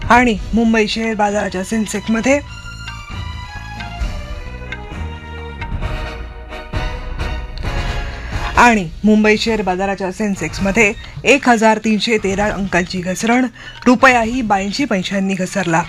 आणि मुंबई शेअर बाजाराच्या सेन्सेक्समध्ये मुंबई शेअर बाजाराच्या सेन्सेक्समध्ये 1313 अंकांची घसरण, रुपयाही 82 पैशांनी घसरला.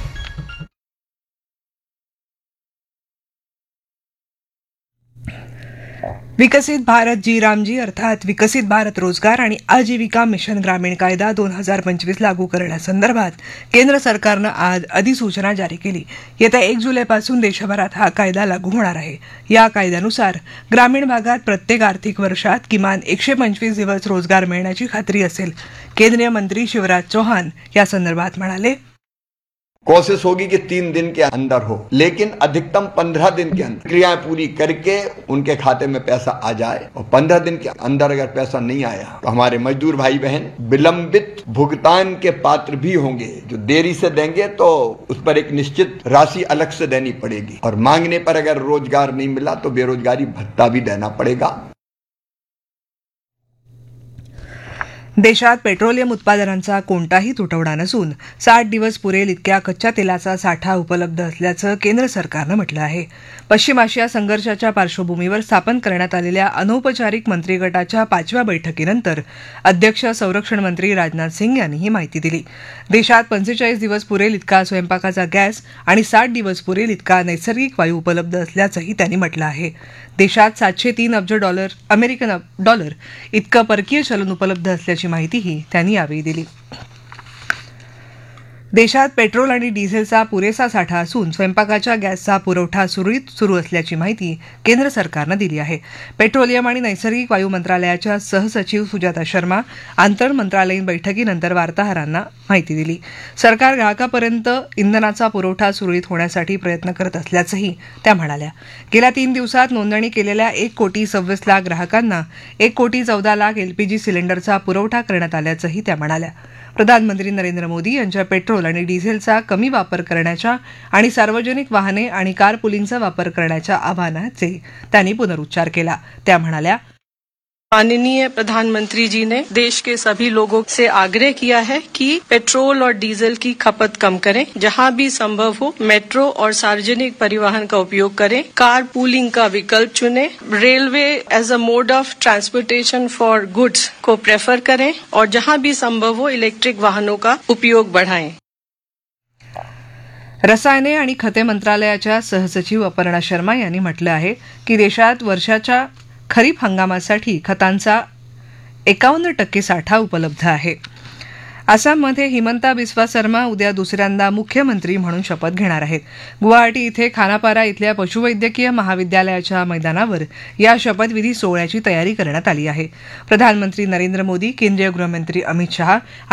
विकसित भारत जी रामजी अर्थात विकसित भारत रोजगार आणि आजीविका मिशन ग्रामीण कायदा 2025 लागू करण्यासंदर्भात केंद्र सरकारनं आज अधिसूचना जारी केली. येत्या 1 जुलैपासून देशभरात हा कायदा लागू होणार आहे. या कायद्यानुसार ग्रामीण भागात प्रत्येक आर्थिक वर्षात किमान 125 दिवस रोजगार मिळण्याची खात्री असेल. केंद्रीय मंत्री शिवराज चौहान या संदर्भात म्हणाले, कोशिश होगी कि 3 दिन के अंदर हो, लेकिन अधिकतम 15 दिन के अंदर क्रियाएं पूरी करके उनके खाते में पैसा आ जाए. और 15 दिन के अंदर अगर पैसा नहीं आया तो हमारे मजदूर भाई बहन विलंबित भुगतान के पात्र भी होंगे. जो देरी से देंगे तो उस पर एक निश्चित राशि अलग से देनी पड़ेगी. और मांगने पर अगर रोजगार नहीं मिला तो बेरोजगारी भत्ता भी देना पड़ेगा. देशात पेट्रोलियम उत्पादनांचा कोणताही तुटवडा नसून 60 दिवस पुरेल इतक्या कच्च्या तेलाचा साठा उपलब्ध असल्याचं केंद्र सरकारनं म्हटलं आहे. पश्चिम आशिया संघर्षाच्या पार्श्वभूमीवर स्थापन करण्यात आलेल्या अनौपचारिक मंत्रिगटाच्या 5व्या बैठकीनंतर अध्यक्ष संरक्षण मंत्री राजनाथ सिंग यांनी ही माहिती दिली. देशात 45 दिवस पुरेल इतका स्वयंपाकाचा गॅस आणि 60 दिवस पुरेल इतका नैसर्गिक वायू उपलब्ध असल्याचंही त्यांनी म्हटलं आहे. देशात 703 अब्ज अमेरिकन डॉलर इतकं परकीय चलन उपलब्ध असल्याची माहितीही त्यांनी यावेळी दिली. देशात पेट्रोल आणि डिझेलचा पुरेसा साठा असून स्वयंपाकाच्या गॅसचा पुरवठा सुरळीत सुरू असल्याची माहिती केंद्र सरकारनं दिली आहे. पेट्रोलियम आणि नैसर्गिक वायू मंत्रालयाच्या सहसचिव सुजाता शर्मा आंतर मंत्रालयीन बैठकीनंतर वार्ताहरांना माहिती दिली. सरकार ग्राहकापर्यंत इंधनाचा पुरवठा सुरळीत होण्यासाठी प्रयत्न करत असल्याचंही त्या म्हणाल्या. गेल्या 3 दिवसात नोंदणी केलेल्या 1,26,00,000 ग्राहकांना 1,14,00,000 एलपीजी सिलेंडरचा पुरवठा करण्यात आल्याचंही त्या म्हणाल्या. प्रधानमंत्री नरेंद्र मोदी यांच्या पेट्रोल आणि डिझेलचा कमी वापर करण्याच्या आणि सार्वजनिक वाहने आणि कार पुलिंगचा वापर करण्याच्या आवाहनाचे त्यांनी पुनरुच्चार केला. त्या म्हणाल्या, माननीय प्रधानमंत्री जी ने देश के सभी लोगों से आग्रह किया है कि पेट्रोल और डीजल की खपत कम करें. जहां भी संभव हो मेट्रो और सार्वजनिक परिवहन का उपयोग करें. कार पूलिंग का विकल्प चुनें. Railway as a mode of transportation for goods को प्रेफर करें और जहां भी संभव हो इलेक्ट्रिक वाहनों का उपयोग बढ़ाएं. रसायने आणि खते मंत्रालयाच्या सहसचिव अपर्णा शर्मा यांनी म्हटलं आहे की देशात वर्षाच्या खरीप हंगामासाठी खतांचा 51% साठा उपलब्ध आहे. आसाममध्ये हिमंता बिस्वा शर्मा उद्या दुसऱ्यांदा मुख्यमंत्री म्हणून शपथ घेणार आहेत. गुवाहाटी इथे खानापारा इथल्या पशुवैद्यकीय महाविद्यालयाच्या मैदानावर या शपथविधी सोहळ्याची तयारी करण्यात आली आहे. प्रधानमंत्री नरेंद्र मोदी, केंद्रीय गृहमंत्री अमित शहा